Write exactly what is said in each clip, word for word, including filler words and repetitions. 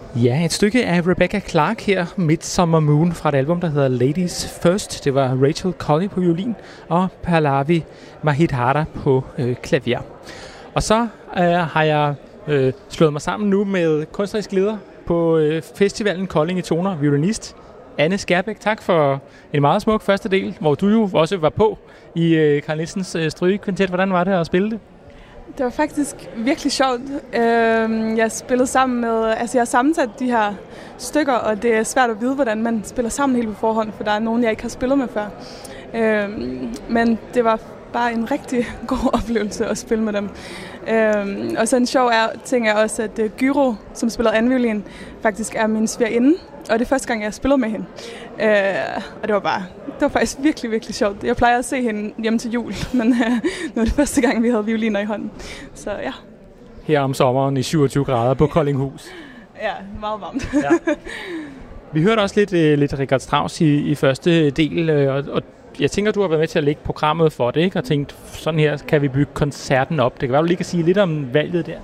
Ja, et stykke af Rebecca Clark her, Midsummer Moon, fra et album, der hedder Ladies First. Det var Rachel Colley på violin og Pallavi Mahidhara på øh, klaver. Og så øh, har jeg øh, slået mig sammen nu med kunstnerisk leder på øh, festivalen Kolding i Toner, violinist Anne Skærbæk. Tak for en meget smuk første del, hvor du jo også var på i øh, Carl Nielsens øh, strygekvintet. Hvordan var det at spille det? Det var faktisk virkelig sjovt. Jeg spillede sammen med, altså jeg har sammensat de her stykker, og det er svært at vide, hvordan man spiller sammen helt på forhånd, for der er nogen, jeg ikke har spillet med før. Men det var bare en rigtig god oplevelse at spille med dem. Og så en sjov ting er også, at Gyro, som spiller anden violin, faktisk er min svigerinde, og det er første gang, jeg har spillet med hende. Og det var bare, det var faktisk virkelig, virkelig sjovt. Jeg plejer at se hende hjemme til jul, men nu var det første gang, vi havde violiner i hånden. Så ja. Her om sommeren i syvogtyve grader på Koldinghus. Ja, meget varmt. Ja. Vi hørte også lidt, lidt Richard Strauss i, i første del, og, og jeg tænker, du har været med til at lægge programmet for det, ikke? Og tænkt, sådan her kan vi bygge koncerten op. Det kan være, du lige kan sige lidt om valget der.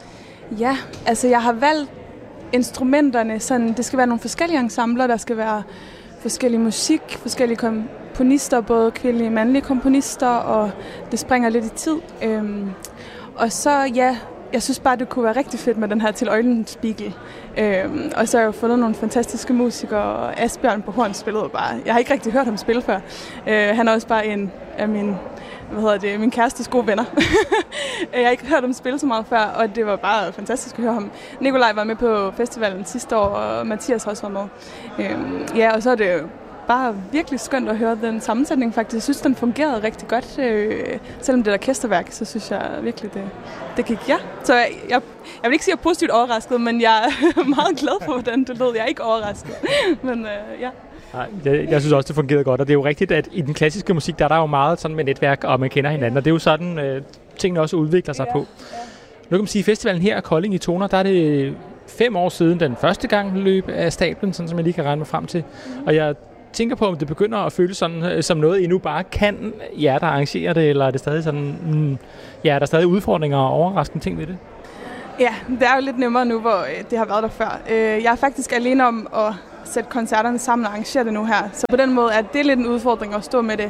Ja, altså jeg har valgt instrumenterne, sådan, det skal være nogle forskellige ensembler, der skal være forskellig musik, forskellige komponister, både kvindelige og mandlige komponister, og det springer lidt i tid. Øhm, og så, ja, jeg synes bare, det kunne være rigtig fedt med den her Til Eulenspiegel. Øhm, og så har jeg jo fundet nogle fantastiske musikere, og Asbjørn på horn spillede bare. Jeg har ikke rigtig hørt ham spille før. Øh, han er også bare en af mine, hvad hedder det, min kærestes gode venner. Jeg har ikke hørt ham spille så meget før, og det var bare fantastisk at høre ham. Nikolaj var med på festivalen sidste år, og Mathias har også været med. Øhm, ja, og så er det jo bare virkelig skønt at høre den sammensætning faktisk. Jeg synes, den fungerede rigtig godt. Øh, selvom det er et orkesterværk, så synes jeg virkelig, det, det gik ja. Så jeg, jeg, jeg vil ikke sige, at jeg er positivt overrasket, men jeg er meget glad for, hvordan det lød. Jeg er ikke overrasket, men øh, ja. Nej, jeg, jeg synes også, det fungerede godt, og det er jo rigtigt, at i den klassiske musik, der er der jo meget sådan med netværk, og man kender hinanden, og det er jo sådan, øh, tingene også udvikler sig ja, på. Ja. Nu kan man sige, at festivalen her, Kolding i Toner, der er det fem år siden den første gang løb af stablen, sådan som jeg lige kan regne mig frem til, mm. og jeg tænker på, om det begynder at føles sådan, som noget, I nu bare kan, jer der arrangerer det, eller er det stadig sådan, mm, ja, er der stadig udfordringer og overraskende ting ved det? Ja, det er jo lidt nemmere nu, hvor det har været der før. Jeg er faktisk alene om at sætte koncerterne sammen og arrangere det nu her, så på den måde er det lidt en udfordring at stå med det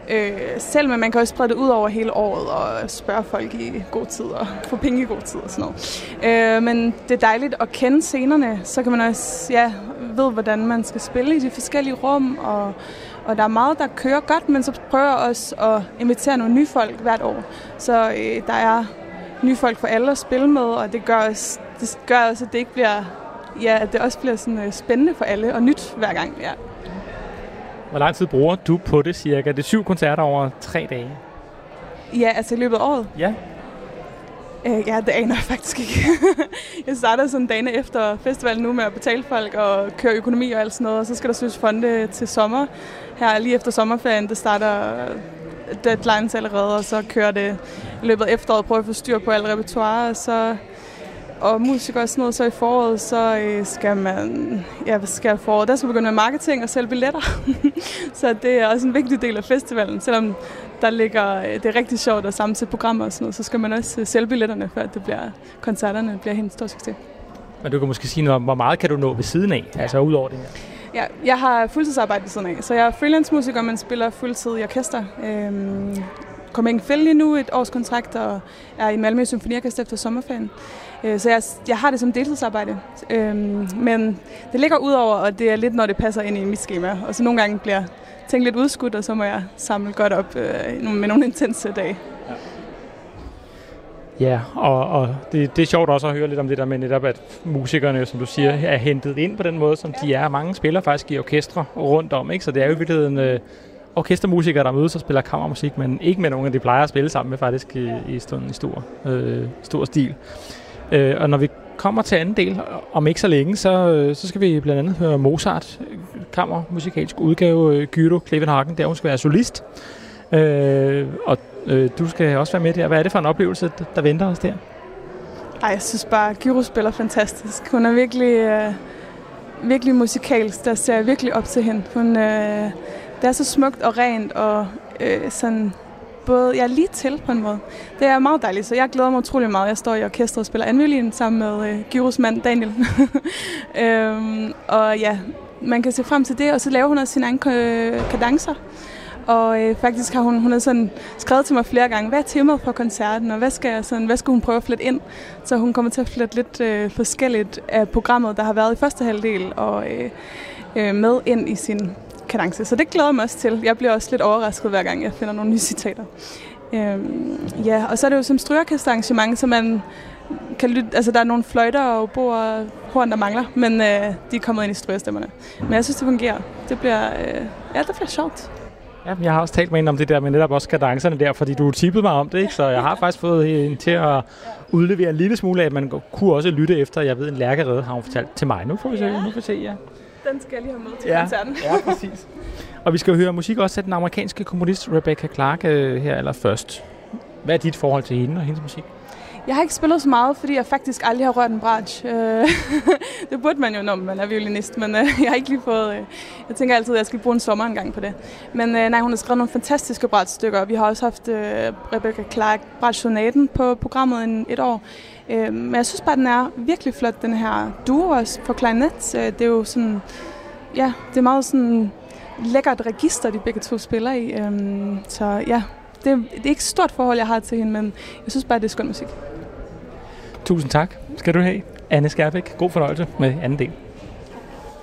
selv, men man kan også sprede det ud over hele året og spørge folk i god tid og få penge i god tid og sådan noget. Men det er dejligt at kende scenerne, så kan man også, ja, ved, hvordan man skal spille i de forskellige rum, og, og der er meget, der kører godt, men så prøver jeg også at invitere nogle nye folk hvert år. Så øh, der er nye folk for alle at spille med, og det gør også, det gør også at det ikke bliver, ja, at det også bliver sådan, øh, spændende for alle og nyt hver gang. Ja. Hvor lang tid bruger du på det cirka? Det er syv koncerter over tre dage. Ja, altså i løbet af året? Ja. Øh, ja, det aner jeg faktisk ikke. Jeg starter sådan dagen efter festivalen nu med at betale folk og køre økonomi og alt sådan noget, og så skal der søges fonde til sommer. Her lige efter sommerferien, det starter deadlines allerede, og så kører det i løbet af efteråret, prøver at få styr på alt repertoire, og så og musikere og sådan noget, så i foråret, så øh, skal man, ja, hvad skal jeg foråret? Der skal begynde med marketing og sælge billetter. Så det er også en vigtig del af festivalen, selvom der ligger, det er rigtig sjovt at sammensætte programmer og sådan noget, så skal man også sælge billetterne, før det bliver, koncerterne bliver helt stor succes. Men du kan måske sige noget om, hvor meget kan du nå ved siden af, ja. Altså ud over det her? Ja, jeg har fuldtidsarbejde ved siden af, så jeg er freelance-musiker, men spiller fuldtid i orkester. Øhm, kommer ikke fælde lige nu et års kontrakt, og er i Malmø Symfoniorkester efter sommerferien. Så jeg, jeg har det som deltidsarbejde, øhm, men det ligger ud over, og det er lidt, når det passer ind i mit schema. Og så nogle gange bliver ting lidt udskudt, og så må jeg samle godt op øh, med nogle intense dage. Ja, ja og, og det, det er sjovt også at høre lidt om det der med netop, at musikerne, som du siger, er hentet ind på den måde, som ja. de er. Mange spiller faktisk i orkestre rundt om, ikke? Så det er jo i virkeligheden øh, orkestermusikere, der mødes og spiller kammermusik, men ikke med nogen af de plejer at spille sammen med faktisk i, i, stunden, i stor, øh, stor stil. Øh, og når vi kommer til anden del, om ikke så længe, så, så skal vi blandt andet høre Mozart, kammermusikalsk udgave, Gyro Klevenhagen, der hun skal være solist. Øh, og øh, du skal også være med der. Hvad er det for en oplevelse, der venter os der? Ej, jeg synes bare, at Gyro spiller fantastisk. Hun er virkelig, øh, virkelig musikalsk, der ser jeg virkelig op til hende. Hun, øh, det er så smukt og rent, og øh, sådan både jeg er lige til på en måde. Det er meget dejligt, så jeg glæder mig utrolig meget. Jeg står i orkestret og spiller anviolin sammen med øh, Gyros mand Daniel. øhm, og ja, man kan se frem til det, og så laver hun også sine egne kadencer. Og øh, faktisk har hun, hun har sådan skrevet til mig flere gange, hvad er temaet for koncerten, og hvad skal, jeg sådan, hvad skal hun prøve at flette ind? Så hun kommer til at flette lidt øh, forskelligt af programmet, der har været i første halvdel, og øh, øh, med ind i sin kadence. Så det glæder mig også til. Jeg bliver også lidt overrasket, hver gang jeg finder nogle nye citater. Øhm, ja, og så er det jo som strygeorkesterarrangement, så man kan lytte, altså der er nogle fløjter og oboer og horn, der mangler, men øh, de er kommet ind i strygerstemmerne. Men jeg synes, det fungerer. Det bliver, øh, ja, det bliver sjovt. Ja, jeg har også talt med hende om det der, men netop også kadencerne der, fordi du tippede mig om det, ikke? Så jeg har faktisk fået hende til at udlevere en lille smule af, at man kunne også lytte efter, jeg ved, en lærkerede har hun fortalt til mig. Nu får vi se, nu får vi se, ja. Den skal jeg lige have med til ja, koncerten. Ja, præcis. Og vi skal jo høre musik også af den amerikanske komponist Rebecca Clark øh, her allerførst. Hvad er dit forhold til hende og hendes musik? Jeg har ikke spillet så meget, fordi jeg faktisk aldrig har rørt en bratsch. Det burde man jo, når man er violinist, men jeg har ikke lige fået... Jeg tænker altid, at jeg skal bruge en sommer en gang på det. Men nej, hun har skrevet nogle fantastiske bratschstykker, og vi har også haft Rebecca Clark bratschsonaten på programmet en, et år. Men jeg synes bare, den er virkelig flot, den her duo også for klarinet. Det er jo sådan... Ja, det er meget sådan lækkert register, de begge to spiller i. Så ja, det er, det er ikke et stort forhold, jeg har til hende, men jeg synes bare, det er skøn musik. Tusind tak skal du have, Anne Skærbæk. God fornøjelse med anden del.